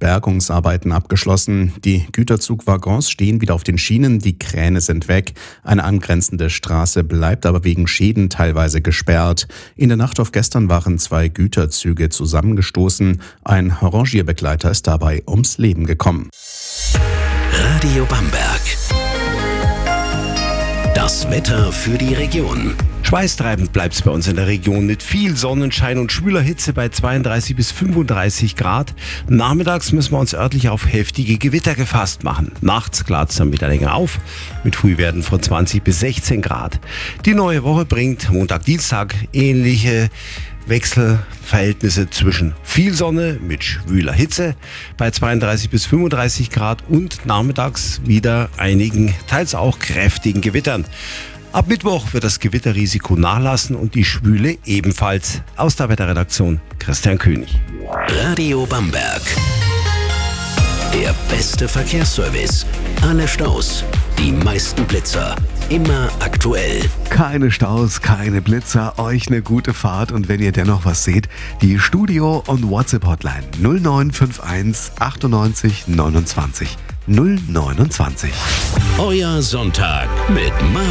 Bergungsarbeiten abgeschlossen. Die Güterzugwaggons stehen wieder auf den Schienen, die Kräne sind weg. Eine angrenzende Straße bleibt aber wegen Schäden teilweise gesperrt. In der Nacht auf gestern waren 2 Güterzüge zusammengestoßen. Ein Rangierbegleiter ist dabei ums Leben gekommen. Radio Bamberg. Das Wetter für die Region. Schweißtreibend bleibt es bei uns in der Region mit viel Sonnenschein und schwüler Hitze bei 32 bis 35 Grad. Nachmittags müssen wir uns örtlich auf heftige Gewitter gefasst machen. Nachts klart es dann wieder länger auf, mit Frühwerten von 20 bis 16 Grad. Die neue Woche bringt Montag, Dienstag ähnliche Wechselverhältnisse zwischen viel Sonne mit schwüler Hitze bei 32 bis 35 Grad und nachmittags wieder einigen, teils auch kräftigen Gewittern. Ab Mittwoch wird das Gewitterrisiko nachlassen und die Schwüle ebenfalls. Aus der Wetterredaktion Christian König. Radio Bamberg. Der beste Verkehrsservice. Alle Staus, die meisten Blitzer. Immer aktuell. Keine Staus, keine Blitzer, euch eine gute Fahrt und wenn ihr dennoch was seht, die Studio- und WhatsApp-Hotline 0951 98 29 029. Euer Sonntag mit